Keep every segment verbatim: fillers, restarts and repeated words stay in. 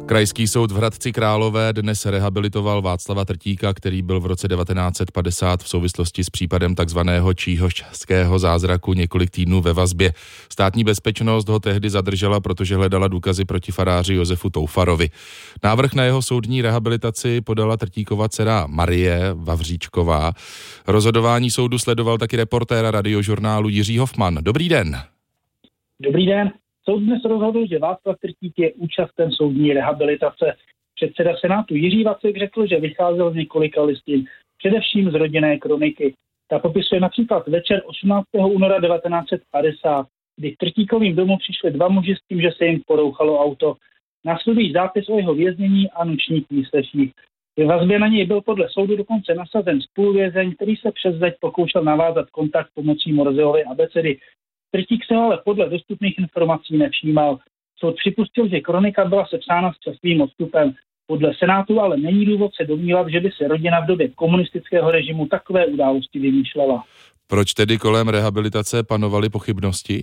Krajský soud v Hradci Králové dnes rehabilitoval Václava Trtíka, který byl v roce devatenáct set padesát v souvislosti s případem takzvaného číhošského zázraku několik týdnů ve vazbě. Státní bezpečnost ho tehdy zadržela, protože hledala důkazy proti faráři Josefu Toufarovi. Návrh na jeho soudní rehabilitaci podala Trtíkova dcera Marie Vavříčková. Rozhodování soudu sledoval taky reportér Radiožurnálu Jiří Hofman. Dobrý den. Dobrý den. Soud dnes rozhodl, že Václav Trtík je účasten soudní rehabilitace. Předseda Senátu Jiří Vacek řekl, že vycházel z několika listin, především z rodinné kroniky. Ta popisuje například večer osmnáctého února devatenáct set padesát, kdy k Trtíkovým domu přišli dva muži s tím, že se jim porouchalo auto. Následují zápis o jeho věznění a nočních výsleších. Ve vazbě na něj byl podle soudu dokonce nasazen spoluvězeň, který se přes zeď pokoušel navázat kontakt pomocí Morzeovy abecedy. Trtík se ale podle dostupných informací nevšímal. Soud připustil, že kronika byla sepsána s časovým odstupem. Podle Senátu ale není důvod se domnívat, že by se rodina v době komunistického režimu takové události vymýšlela. Proč tedy kolem rehabilitace panovaly pochybnosti?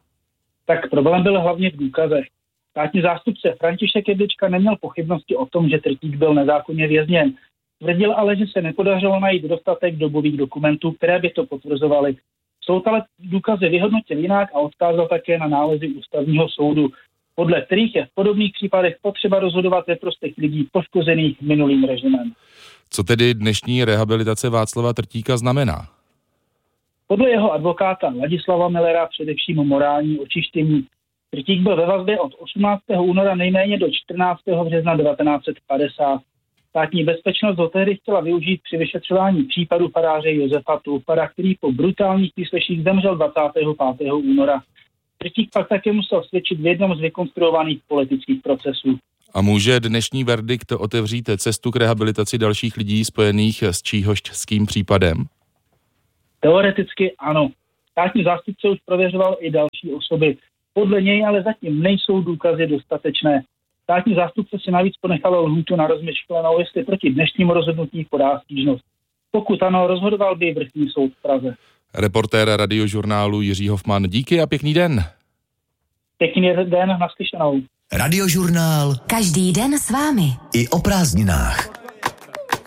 Tak problém byl hlavně v důkazech. Státní zástupce František Jedlička neměl pochybnosti o tom, že Trtík byl nezákonně vězněn. Tvrdil ale, že se nepodařilo najít dostatek dobových dokumentů, které by to potvrzovaly. Soud ale důkazy vyhodnotil jinak a odkázal také na nálezy ústavního soudu, podle kterých je v podobných případech potřeba rozhodovat ve prospěch lidí poškozených minulým režimem. Co tedy dnešní rehabilitace Václava Trtíka znamená? Podle jeho advokáta Ladislava Millera především morální očištění. Trtík byl ve vazbě od osmnáctého února nejméně do čtrnáctého března devatenáct set padesát. Státní bezpečnost ho tehdy chtěla využít při vyšetřování případu faráře Josefa Toufara, který po brutálních výsleších zemřel dvacátého pátého února. Trtík pak také musel svědčit v jednom z vykonstruovaných politických procesů. A může dnešní verdikt otevřít cestu k rehabilitaci dalších lidí spojených s číhošským případem? Teoreticky ano. Státní zástupce už prověřoval i další osoby. Podle něj ale zatím nejsou důkazy dostatečné. Státní zástupce si navíc ponechal lhůtu na rozmyšlenou, jestli proti dnešnímu rozhodnutí podá stížnost. Pokud ano, rozhodoval by vrchní soud v Praze. Reportér Radiožurnálu Jiří Hofman, díky a pěkný den. Pěkný den, naslyšenou. Radiožurnál. Každý den s vámi. I o prázdninách.